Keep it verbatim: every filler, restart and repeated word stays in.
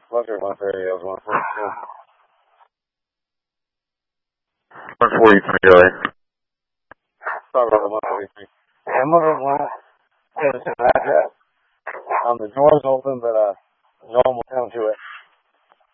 Flutter one thirty, I was one forty-two. one forty-three, right? Sorry about the one forty-three. Yeah, I'm moving along. Yeah, this is that, yeah. Um, the door's open, but, uh, no one will come to it.